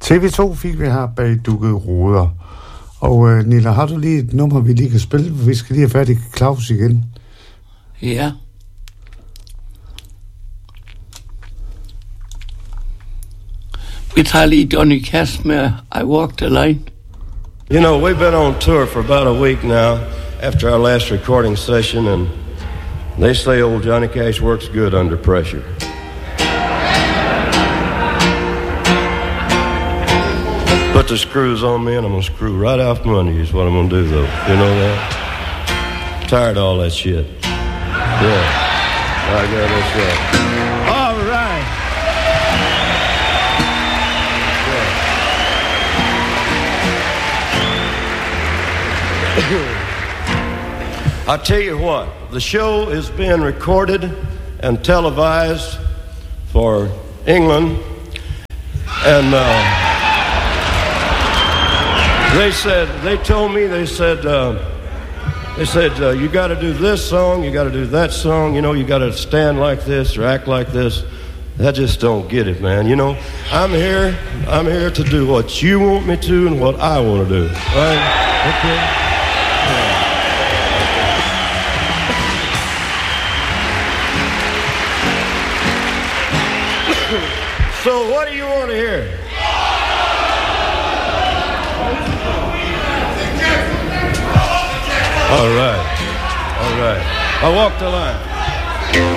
TV2 fik vi her bag dukkede ruder. Og Nilla, har du lige et nummer, vi lige kan spille? Vi skal lige have fat i Claus igen. Ja. Vi tager lige Johnny Cash med I Walked the Line. You know, we've been on tour for about a week now after our last recording session, and they say old Johnny Cash works good under pressure. Put the screws on me and I'm gonna screw right out from under you is what I'm gonna do, though. You know that? Tired of all that shit. Yeah. I got this shit. All right. Yeah. I tell you what, the show is being recorded and televised for England, and they told me, you got to do this song, you got to do that song, you know, you got to stand like this or act like this. I just don't get it, man. You know, I'm here to do what you want me to and what I want to do. Right? Okay. Yeah. So what do you want to hear? All right. I walked the line.